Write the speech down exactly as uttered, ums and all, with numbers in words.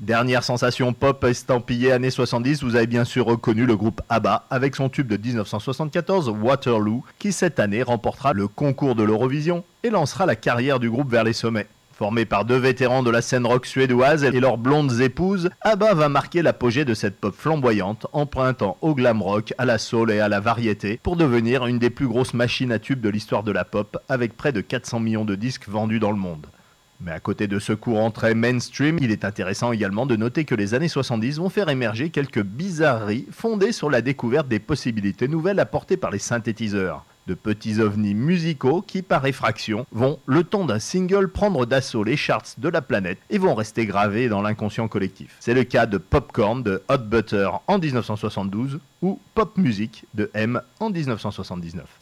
Dernière sensation pop estampillée années soixante-dix, vous avez bien sûr reconnu le groupe ABBA avec son tube de dix-neuf cent soixante-quatorze, Waterloo, qui cette année remportera le concours de l'Eurovision et lancera la carrière du groupe vers les sommets. Formé par deux vétérans de la scène rock suédoise et leurs blondes épouses, ABBA va marquer l'apogée de cette pop flamboyante, empruntant au glam rock, à la soul et à la variété, pour devenir une des plus grosses machines à tubes de l'histoire de la pop, avec près de quatre cents millions de disques vendus dans le monde. Mais à côté de ce courant très mainstream, il est intéressant également de noter que les années soixante-dix vont faire émerger quelques bizarreries fondées sur la découverte des possibilités nouvelles apportées par les synthétiseurs. De petits ovnis musicaux qui, par effraction, vont, le temps d'un single, prendre d'assaut les charts de la planète et vont rester gravés dans l'inconscient collectif. C'est le cas de Popcorn de Hot Butter en dix-neuf cent soixante-douze ou Pop Music de M en dix-neuf cent soixante-dix-neuf.